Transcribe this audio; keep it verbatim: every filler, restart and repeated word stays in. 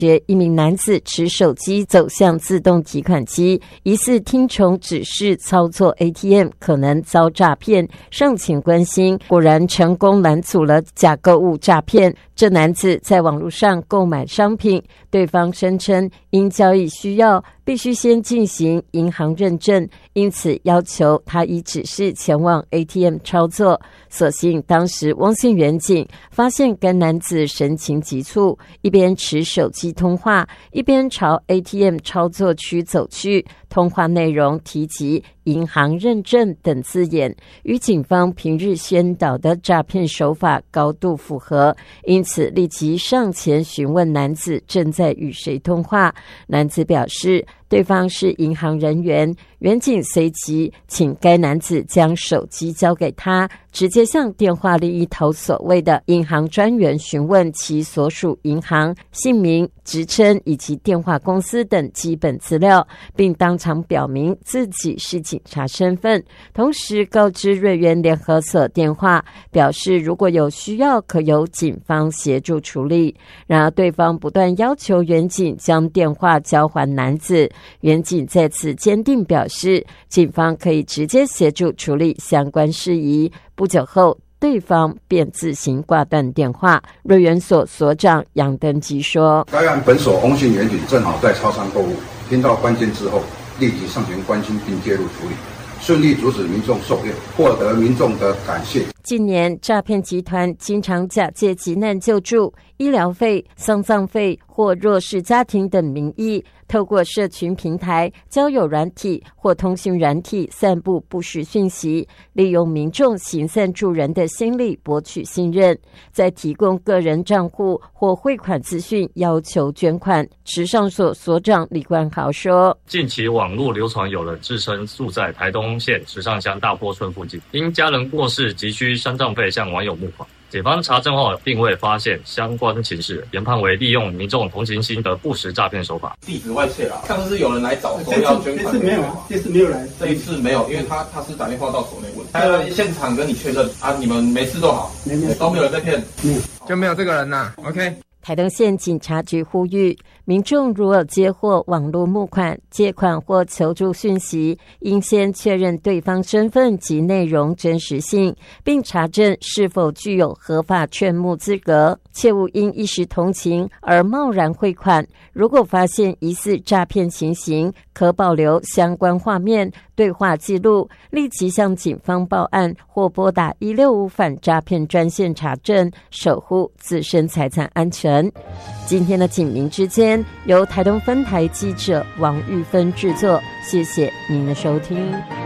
一名男子持手机走向自动提款机，疑似听从指示操作 A T M， 可能遭诈骗，上前关心，果然成功拦阻了假购物诈骗。这男子在网络上购买商品，对方声称因交易需要必须先进行银行认证，因此要求他依指示前往 A T M 操作。所幸当时汪姓员警发现该男子神情急促，一边持手机通话，一边朝 A T M 操作区走去，通话内容提及银行认证等字眼，与警方平日宣导的诈骗手法高度符合，因此立即上前询问男子正在与谁通话。男子表示对方是银行人员，员警随即请该男子将手机交给他，直接向电话另一头所谓的银行专员询问其所属银行姓名、职称以及电话公司等基本资料，并当场表明自己是警察身份，同时告知瑞源联合所电话，表示如果有需要可由警方协助处理。然而对方不断要求员警将电话交还男子，员警在此坚定表示警方可以直接协助处理相关事宜。不久后对方便自行挂断电话。瑞源所所长杨登基说， 该案本所翁姓员警正好在超商购物，听到关键之后立即上前关心并介入处理，顺利阻止民众受骗，获得民众的感谢。 近年诈骗集团经常假借急难救助、医疗费、丧葬费或弱势家庭等名义，透过社群平台、交友软体或通讯软体散布不实讯息，利用民众行善助人的心理博取信任，再提供个人账户或汇款资讯要求捐款。时尚所所长李冠豪说， 近期网络流传有人自称住在台东县池上乡大坡村附近，因家人过世急需丧葬费向网友募款。警方查证后并未发现相关情事，研判为利用民众同情心的不实诈骗手法。 地址外泄了，上次有人来找说要捐款， 这次没有啊，这次没有来， 这一次没有，因为他他是打电话到所内问，他要现场跟你确认啊，你们没事都好， 没有都没有人在骗， 没有就没有这个人呐。OK。 台东县警察局呼吁民众如有接获网络募款、借款或求助讯息，应先确认对方身份及内容真实性，并查证是否具有合法劝募资格，切勿因一时同情而贸然汇款。如果发现疑似诈骗情形，可保留相关画面、对话记录，立即向警方报案或拨打一六五反诈骗专线查证，守护自身财产安全。今天的警民之间由台东分台记者王玉芬制作，谢谢您的收听。